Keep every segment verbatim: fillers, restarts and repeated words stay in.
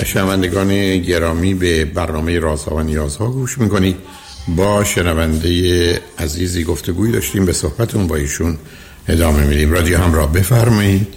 شنوندگان گرامی، به برنامه رازها و نیازها گوش میکنید. با شنونده عزیزی گفتگوی داشتیم، به صحبتون با ایشون ادامه میدیم. رادیو همراه، بفرمایید.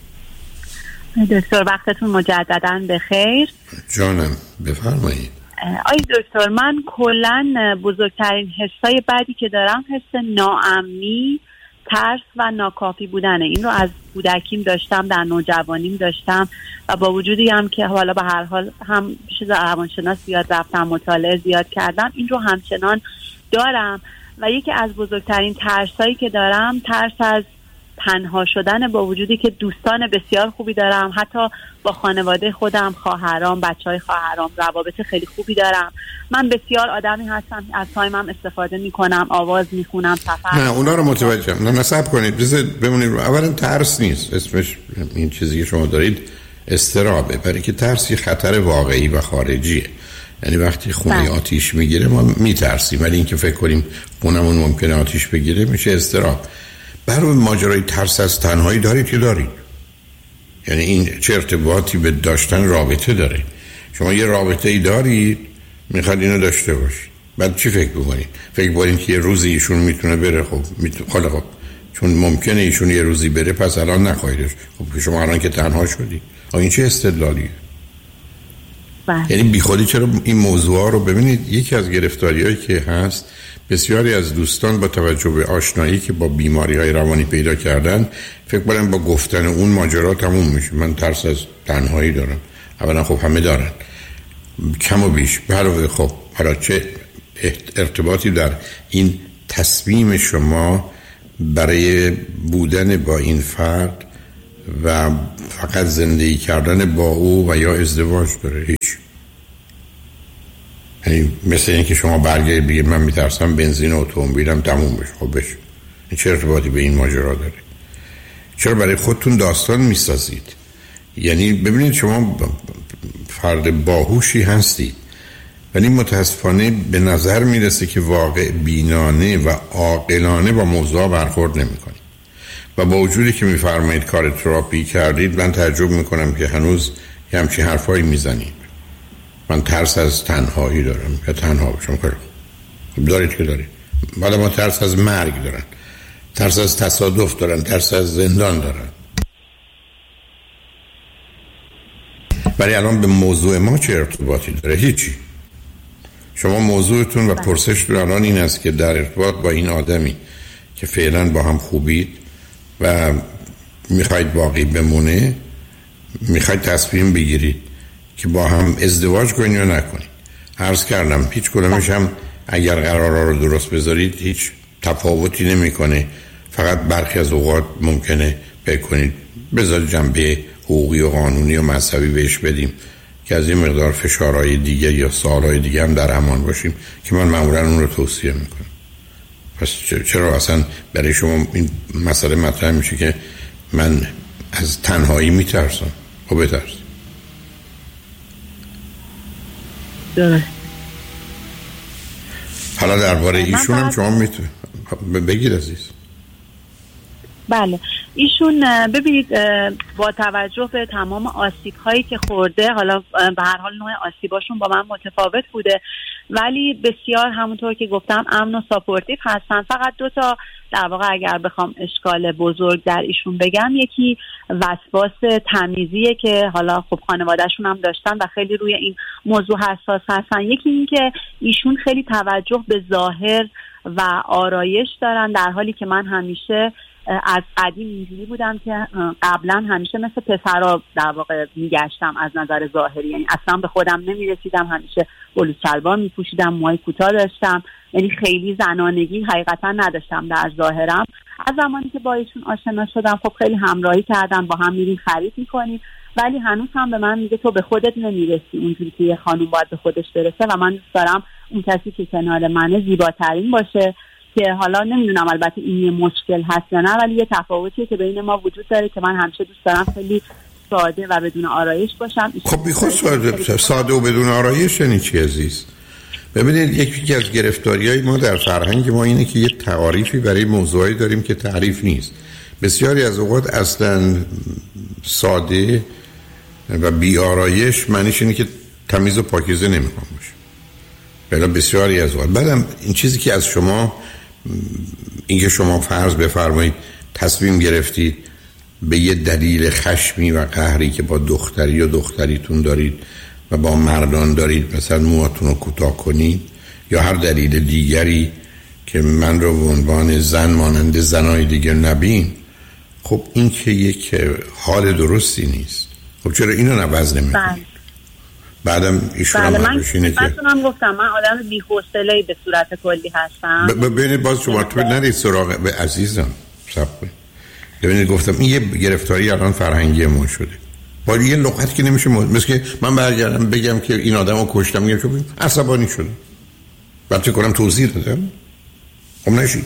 دکتر وقتتون مجدداً بخیر. جانم بفرمایید. آی دکتر، من کلاً بزرگترین حسای بعدی که دارم حس ناامنی، ترس و ناکافی بودنه. این رو از کودکیم داشتم، در نوجوانیم داشتم و با وجودی هم که حالا به هر حال هم پیش روانشناس زیاد رفتم، مطالعه زیاد کردم، این رو همچنان دارم. و یکی از بزرگترین ترسایی که دارم ترس از تنها شدن، با وجودی که دوستان بسیار خوبی دارم، حتی با خانواده خودم، خواهرام، بچهای خواهرام روابط خیلی خوبی دارم. من بسیار آدمی هستم، از تایمم استفاده میکنم، آواز میخونم، سفر. نه اونا رو متوجهم. نه نصب کنید، بذارید بمونید. اولا ترس نیست، اسمش این چیزی که شما دارید استرابه، برای که ترس یه خطر واقعی و خارجیه. یعنی وقتی خونه آتیش میگیره ما میترسیم، ولی اینکه فکر کنیم خونمون ممکنه آتیش بگیره میشه استراب. برای ماجرای ترس از تنهایی دارید که دارید، یعنی این چه ارتباطی به داشتن رابطه داره؟ شما یه رابطه ای دارید، میخواد اینو داشته باشید، بعد چی فکر بکنید؟ فکر بکنید که یه روزی ایشون میتونه بره. خب میتونه، خب چون ممکنه ایشون یه روزی بره پس الان نخواهیدش. خب شما الان که تنها شدید، این چه استدلالیه؟ یعنی بی خودی. چرا این موضوع رو ببینید، یکی از گرفتاری‌هایی که هست، بسیاری از دوستان با توجه به آشنایی که با بیماری‌های روانی پیدا کردن فکر کنن با گفتن اون ماجرا تموم میشه. من ترس از تنهایی دارم. اولا خب همه دارن، کم و بیش. علاوه خب حالا چه ارتباطی در این تصمیم شما برای بودن با این فرد و فقط زندگی کردن با او و یا ازدواج داره؟ هیچ. یعنی مثل این که شما برگردید بگید من میترسم بنزین اتومبیلم تموم بشه. خب بشه، این چه ارتباطی به این ماجرا داره؟ چرا برای خودتون داستان میسازید؟ یعنی ببینید شما فرد باهوشی هستید، ولی متاسفانه به نظر میرسه که واقع بینانه و عاقلانه با موضوع برخورد نمیکنید. و با وجودی که میفرمایید کار تراپی کردید، من تعجب میکنم که هنوز یه همچین حرفایی میزنید. من ترس از تنهایی دارم یا تنها باشم. خب دارید که دارید. بعد ما ترس از مرگ دارن، ترس از تصادف دارن، ترس از زندان دارن. ولی الان به موضوع ما چه ارتباطی داره؟ هیچی. شما موضوعتون و پرسشتون الان این است که در ارتباط با این آدمی که فعلا با هم خوبید و میخواید باقی بمونه، میخواید تصمیم بگیرید که با هم ازدواج کنید یا نکنید. عرض کردم هیچ کدومش هم اگر قرارا رو درست بذارید هیچ تفاوتی نمیکنه. فقط برخی از اوقات ممکنه بکنید بذارید جنبه حقوقی و قانونی و مذهبی بهش بدیم که از این مقدار فشارهای دیگه یا سوالهای دیگه هم در امان باشیم، که من معمولا اون رو توصیه میکنم. پس چرا اصلا برای شما این مسئله مطرح میشه که من از تنهایی میترسم؟ خب بترس. درست. حالا درباره ایشون هم شما میتونید بگید عزیز. بله، ایشون ببینید با توجه به تمام آسیب هایی که خورده، حالا به هر حال نوع آسیباشون با من متفاوت بوده، ولی بسیار همونطور که گفتم امن و ساپورتیو هستن. فقط دو تا در واقع اگر بخوام اشکال بزرگ در ایشون بگم، یکی وسواس تمیزیه که حالا خب خانوادهشون هم داشتن و خیلی روی این موضوع حساس هستن. یکی این که ایشون خیلی توجه به ظاهر و آرایش دارن، در حالی که من همیشه از قدیم اینجوری بودم که قبلا همیشه مثل پسرا در واقع میگشتم از نظر ظاهری، یعنی اصلا به خودم نمیرسیدم، همیشه بلوز شلوار میپوشیدم، موهای کوتاه داشتم، یعنی خیلی زنانگی حقیقتا نداشتم در ظاهرم. از زمانی که با ایشون آشنا شدم خب خیلی همراهی کردم، با هم میریم خرید میکنیم، ولی هنوز هم به من میگه تو به خودت نمیرسی اونجوری که یه خانوم باید به خودش برسه و من دوست دارم اون کسی که کنار منه زیباترین باشه. که حالا نمیدونم البته این یه مشکل هست یا نه، ولی یه تفاوتیه که بین ما وجود داره که من همیشه دوست دارم خیلی ساده و بدون آرایش باشم. خب بیخود ساده, ساده و بدون آرایش یعنی چی عزیز؟ ببینید یکی از گرفتاری‌های ما در فرهنگ ما اینه که یه تعاریفی برای موضوعی داریم که تعریف نیست. بسیاری از اوقات اصلا ساده و بی‌آرایش معنیش اینه که تمیز و پاکیزه نمیخوام باشه. بلا بسیاری از وقت بعدم این چیزی که از شما، اینکه شما فرض بفرمایید تصمیم گرفتید به یه دلیل خشمی و قهری که با دختری و دختریتون دارید و با مردان دارید مثلا موهاتون رو کوتاه کنید یا هر دلیل دیگری که من رو به عنوان زن مانند زنای دیگر نبین، خب این که یک حال درستی نیست. خب چرا اینو عوض نمی‌کنید؟ بعدم ایشون بله هم من من گفتم من آدم بی‌حوصله‌ای به صورت کلی هستم. ببینید باز شما تو نرید سراغ به عزیزم صبر کنید. ببینید گفتم این یه گرفتاری الان فرهنگی ما شده. با یه لغت که نمیشه مود. مثل که من برگردم بگم که این آدمو کشتم، میگم که عصبانی شدم. بعد چه کنم توضیح دادم؟ خب نشید.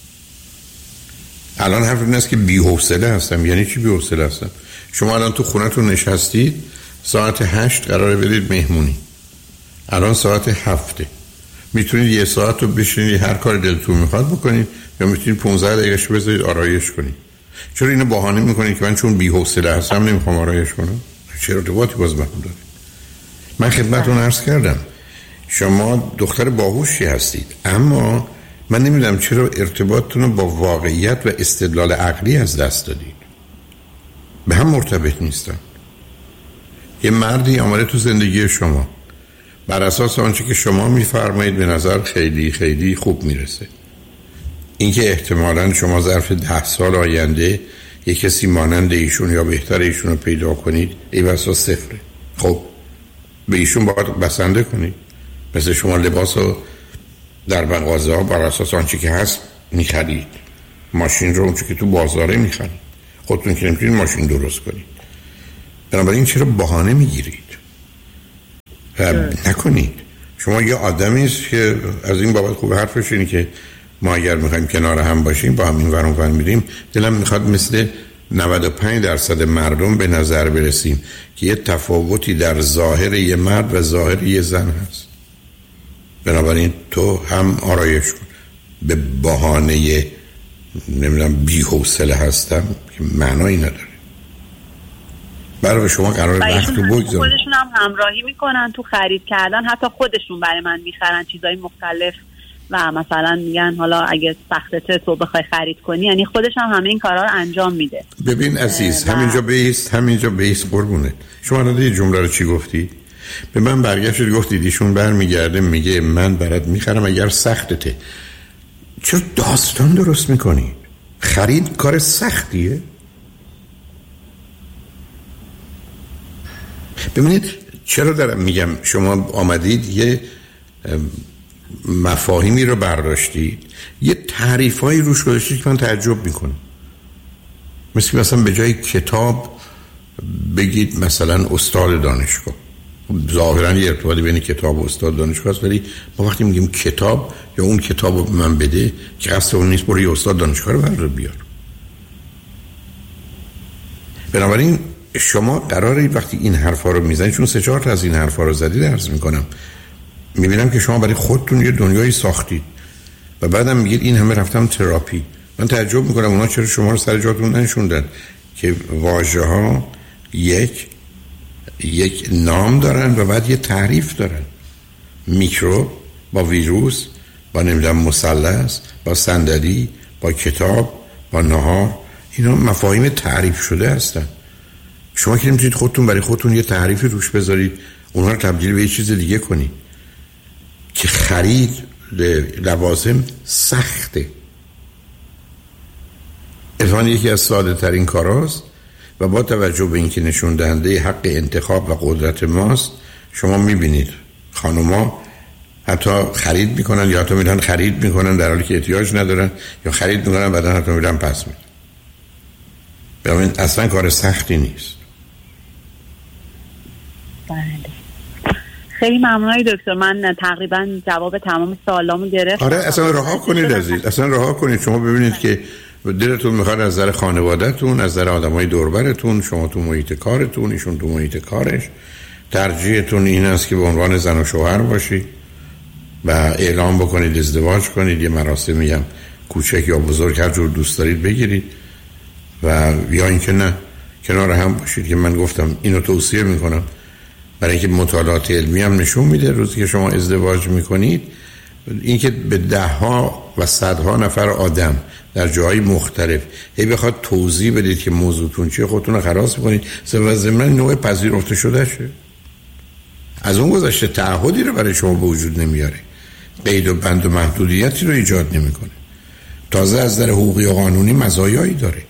الان حرف این است که بی‌حوصله هستم. یعنی چی بی‌حوصله هستم؟ شما الان تو خونتون نشستید، ساعت هشت قراره برید مهمونی، الان ساعت هفته. میتونید یه ساعت رو بشینید هر کار دلتون میخواد بکنید یا میتونید پانزده دقیقه‌شو بذارید آرایش کنید. چرا اینو بهانه میکنید که من چون بی‌حوصله هستم نمیخوام آرایش کنم؟ چه ارتباطی باز به هم داره؟ من خدمتتون عرض کردم شما دختر باهوشی هستید، اما من نمیدونم چرا ارتباطتون رو با واقعیت و استدلال عقلی از دست دادید. به هم مرتبط نیستن. یه مردی آمده تو زندگی شما بر اساس آنچه که شما میفرمایید به نظر خیلی خیلی خوب میرسه. اینکه احتمالاً شما ظرف ده سال آینده یه کسی مانند ایشون یا بهتر ایشون رو پیدا کنید، ای بسا صفره. خب به ایشون باید بسنده کنید. مثل شما لباس رو در مغازه ها بر اساس آنچه که هست میخرید، ماشین رو اونچه که تو بازاره میخرید. خودتون که نمیتونید ماشین درست کنید. بنابراین چرا بهانه میگیرید؟ نکنید. شما یه آدمی است که از این بابت خوب حرفش اینه که ما اگر میخوایم کنار هم باشیم با هم این ور اون ور میریم، دلم میخواد مثل نود و پنج درصد مردم به نظر برسیم که یه تفاوتی در ظاهر یه مرد و ظاهر یه زن هست. بنابراین تو هم آرایش کن. به بهانه نمیدونم بی‌حوصله هستم که معنایی نداره. برای شما قرار وقت رو بگذارن. خودشون هم همراهی میکنن تو خرید کردن، حتی خودشون برای من میخرن چیزای مختلف و مثلا میگن حالا اگه سختته تو بخوای خرید کنی، یعنی خودش هم همه این کارا رو انجام میده. ببین عزیز و... همینجا بیست همینجا بیست قربونه. شما الان یه جمله رو چی گفتی؟ به من برگشت گفتید ایشون برمیگرده میگه من برات میخرم اگر سختته. چرا داستان درست میکنی؟ خرید کار سختیه؟ ببینید چرا دارم میگم شما آمدید یه مفاهیمی رو برداشتید، یه تعریفایی روش گذاشتید که من تعجب میکنم. مثل مثلا به جای کتاب بگید مثلا استاد دانشگاه. ظاهرا یه ارتباطی بین کتاب و استاد دانشگاه است، ولی ما وقتی میگیم کتاب یا اون کتاب رو به من بده که قصد اون نیست برو یه استاد دانشگاه رو بردار بیار. بنابراین شما قراره وقتی این حرفا رو میزنید، چون سه چهار تا از این حرفا رو زدید عرض میکنم، میبینم که شما برای خودتون یه دنیایی ساختید و بعدم میگید این همه رفتم تراپی. من تعجب میکنم اونا چرا شما رو سر جاتون ننشوندن که واژه ها یک یک نام دارن و بعد یه تعریف دارن. میکروب با ویروس، با نمیدونم مثلث، با صندلی، با کتاب، با نهار، اینا مفاهیم تعریف شده هستن. شما که نمیتونید خودتون برای خودتون یه تعریفی روش بذارید، اونها رو تبدیل به یه چیز دیگه کنید. که خرید لوازم سخته. اتفاقاً یکی از ساده ترین کاراست و با توجه به اینکه نشون دهنده حق انتخاب و قدرت ماست، شما میبینید خانوما حتی خرید میکنن یا حتی میرن خرید میکنن در حالی که احتیاج ندارن، یا خرید میکنن بعدن حتی میرن پس میدن. ببین اصلا کار سختی نیست. بله خیلی ممنونی دکتر، من تقریبا جواب تمام سوالامو گرفتم. آره اصلا رها کنید عزیز، اصلا رها کنید. شما ببینید که دلتون میخواد از نظر خانواده‌تون، از نظر آدمای دور برتون، شما تو محیط کارتون، ایشون تو محیط کارش، ترجیحتون این است که به عنوان زن و شوهر باشید و اعلام بکنید ازدواج کنید، یه مراسمی هم کوچک یا بزرگ هر جور دوست دارید بگیرید، و یا اینکه نه کنار هم باشید که من گفتم اینو توصیه میکنم، برای اینکه مطالعات علمی هم نشون میده روزی که شما ازدواج میکنید اینکه به ده ها و صدها نفر آدم در جاهای مختلف هی بخواد توضیح بدید که موضوعتون چیه، خودتون رو خلاص میکنید. و ضمن نوع پذیرفته شده شه. از اون گذشته تعهدی رو برای شما به وجود نمیاره، قید و بند و محدودیتی رو ایجاد نمیکنه، تازه از در حقوقی و قانونی مزایایی داره.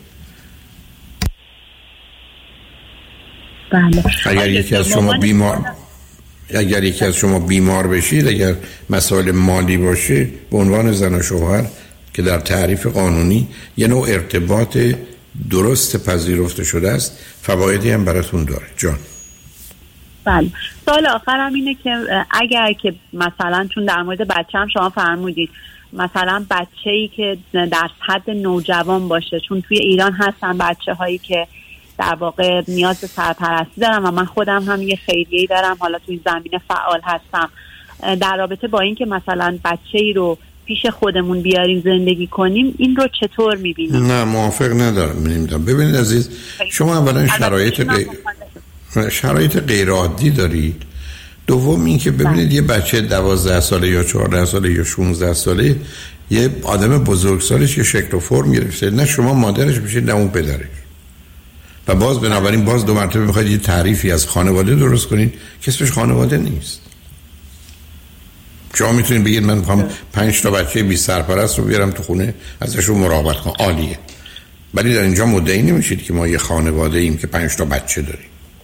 بله. اگر یکی از شما بیمار اگر یکی از شما بیمار بشید، اگر مسائل مالی باشه، به عنوان زن و شوهر که در تعریف قانونی یه نوع ارتباط درست پذیرفته شده است، فوایدی هم براتون داره. جان بله. سوال آخرم اینه که اگر که مثلا چون در مورد بچه هم شما فرمودید، مثلا بچه‌ای که در حد نوجوان باشه، چون توی ایران هستن بچه هایی که در واقع نیاز به سرپرستی دارم و من خودم هم یه خیریه‌ای دارم، حالا توی زمینه فعال هستم، در رابطه با این که مثلا بچه‌ای رو پیش خودمون بیاریم زندگی کنیم، این رو چطور می‌بینید؟ نه موافق ندارم. نمیدونم. ببینید عزیز، شما اولا شرایط غیر شرایط غیر عادی دارید. دوم این که ببینید یه بچه دوازده ساله یا چهارده ساله یا شانزده ساله یه آدم بزرگسالش که شکل و فرم گرفته، نه شما مادرش میشید نه اون پدرش، و باز بنابراین باز دو مرتبه میخواید یه تعریفی از خانواده درست کنید که اسمش خانواده نیست. شما میتونید بگید من میخوام پنج تا بچه بی سرپرست رو بیارم تو خونه ازشون مراقبت کنم، عالیه، ولی در اینجا مدعی نمیشید که ما یه خانواده ایم که پنج تا بچه داریم.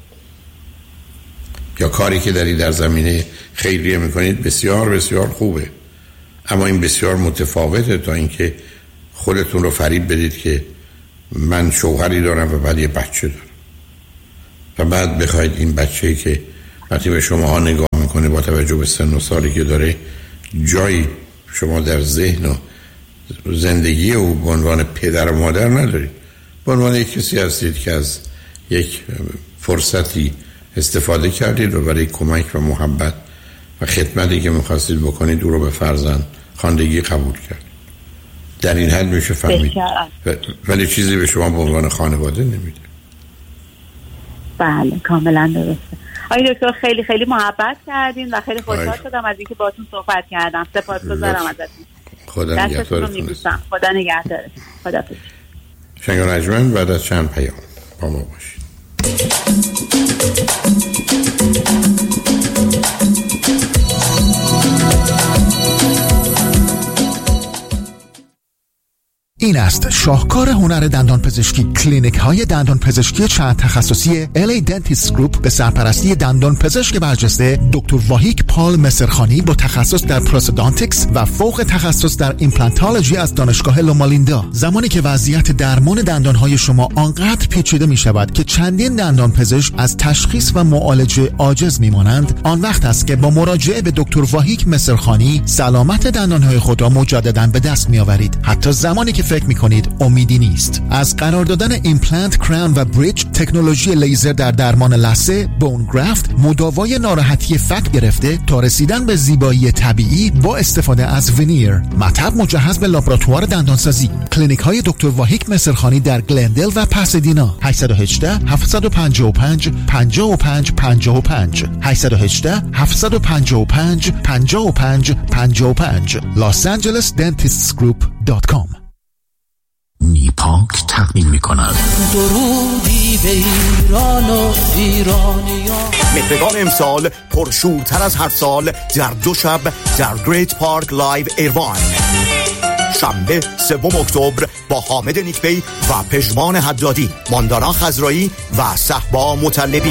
یا کاری که دارید در زمینه خیریه میکنید بسیار بسیار خوبه، اما این بسیار متفاوته تا اینکه خودتون رو فریب بدید که من شوهری دارم و بعد یه بچه دارم و بعد بخواید این بچه‌ای که وقتی به شما ها نگاه میکنه با توجه به سن و سالی که داره جایی شما در ذهن و زندگی او به عنوان پدر و مادر ندارید، به عنوان یک کسی هستید که از یک فرصتی استفاده کردید و برای کمک و محبت و خدمتی که میخواستید بکنید او رو به فرزند خواندگی قبول کرد. در این حد میشه فهمید، ولی چیزی به شما به عنوان خانواده نمیده. بله کاملا درسته. آقای دکتر خیلی خیلی محبت کردین و خیلی خوشحال شدم از اینکه باهاتون صحبت کردم. سپاسگزارم ازتون. خدا نگهدارتون. خدا نگهدارتون. خداحافظ. شنگ رجمن بعد از چند پیام با ما باشید. این است شاهکار هنر دندان پزشکی. کلینیک های دندان پزشکی چند تخصصی ال ای Dentist Group به سرپرستی دندان پزشک برجسته دکتر واهیک پال مصرخانی با تخصص در پروستودانتیکس و فوق تخصص در ایمپلانتولوژی از دانشگاه لومالیندا. زمانی که وضعیت درمان دندان های شما آنقدر پیچیده می شود که چندین دندان پزشک از تشخیص و معالجه عاجز می مانند، آن وقت است که با مراجعه به دکتر واهیک مصرخانی سلامت دندان های خود را مجددا به دست می آورید، حتی زمانی که فکر میکنید امیدی نیست. از قرار دادن ایمپلنت، کراون و بریج، تکنولوژی لیزر در درمان لثه، بون گرافت، مداوای ناراحتی فک گرفته تا رسیدن به زیبایی طبیعی با استفاده از ونیر، مطب مجهز به لابراتوار دندانسازی. کلینیک های دکتر واهیک مصرخانی در گلندل و پاسادینا. هشت یک هشت هفت پنج پنج پنج پنج پنج پنج هشت یک هشت هفت پنج پنج پنج پنج پنج پنج los angeles dentist group dot com. نیپاک تقدیم می‌کند درودی به ایران و ایرانیان. مهرگان امسال پرشورتر از هر سال در دو شب در گریت پارک لایو ایرواین. شنبه سوم اکتبر با حامد نیکبی و پژمان حدادی، ماندانا خضرایی و صحبا مطلبی.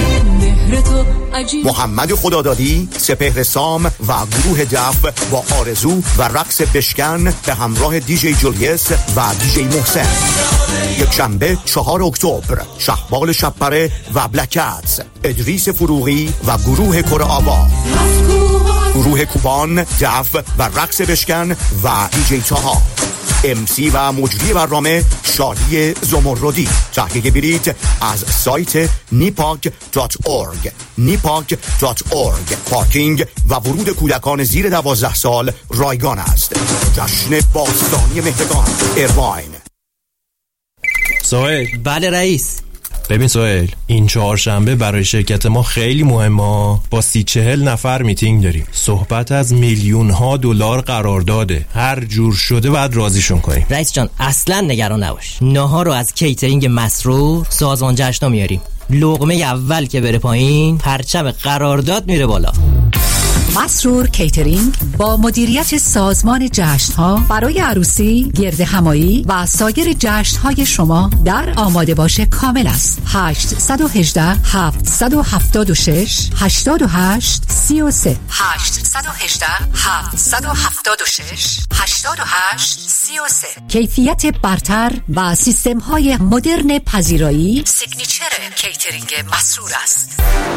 محمد خدادادی، سپهر سام و گروه دف با آرزو و رقص بشکن به همراه دیجی جولیس و دیجی محسن. یک شنبه چهار اکتبر شهبال شبپره و بلکتس، ادریس فروغی و گروه کره آوا، گروه کوبان، دف و رقص بشکن و دیجی تاها. ام سی و مجری برنامه شادی زمردی. تهیه بلیط از سایت نیپاک دات اورگ. نیپاک دات اورگ. پارکینگ و ورود کودکان زیر دوازده سال رایگان است. جشن باستانی مهرگان ایرواین. سوهل. بله رئیس. ببین سهیل، این چهارشنبه برای شرکت ما خیلی مهمه. با سی چهل نفر میتینگ داریم. صحبت از میلیون ها دلار قرارداده. هر جور شده باید راضیشون کنیم. رئیس جان اصلا نگران نباش. ناهار رو از کیترینگ مسرور سازمان جشنا میاریم. لقمه اول که بره پایین پرچم قرارداد میره بالا. مسرور کیترینگ با مدیریت سازمان جشن‌ها برای عروسی، گرد همایی و سایر جشن‌های شما در آماده باشه کامل است. هشت یک هشت هفت هفت شش هشت هشت سه سه هشت یک هشت هفت هفت شش هشت هشت سه سه. کیفیت برتر و سیستم‌های مدرن پذیرایی سیگنیچر کیترینگ مسرور است.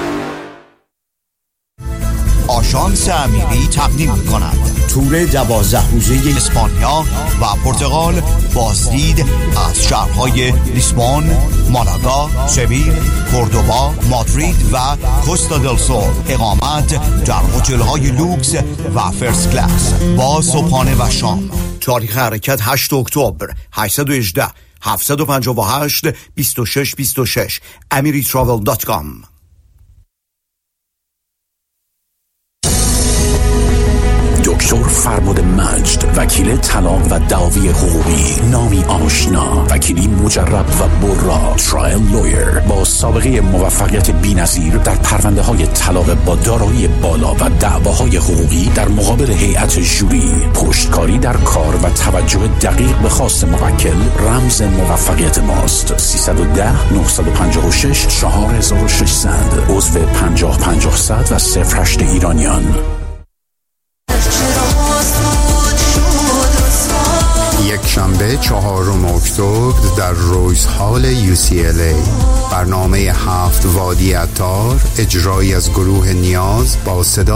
آژانس امیری تقدیم می‌کند تور دوازده روزه اسپانیا و پرتغال بازدید از شهرهای لیسبون، مالاگا، سویل، کوردوبا، مادرید و کوستا دل سول. اقامت در هتل‌های لوکس و فرست کلاس با صبحانه و شام. تاریخ حرکت هشت اکتبر. هشت یک هشت هفت پنج هشت دو شش دو شش امری تراول دات کام. دکتر فرمود مجد، وکیل طلاق و دعاوی حقوقی، نامی آشنا، وکیلی مجرب و برا، ترایل لویر با سابقه موفقیت بی‌نظیر در پرونده های طلاق با دارایی بالا و دعواهای حقوقی در مقابل هیئت ژوری. پشتکاری در کار و توجه دقیق به خواست موکل رمز موفقیت ماست. سیصد و ده نهصد و پنجاه و شش چهار هزار و ششصد عضو پنجاه پنجاه صد و صفر هشت ایرانیان. یک شنبه چهارم اکتبر در رویز هال یو سی ال ای برنامه هفت وادی عطار، اجرایی از گروه نیاز با صدا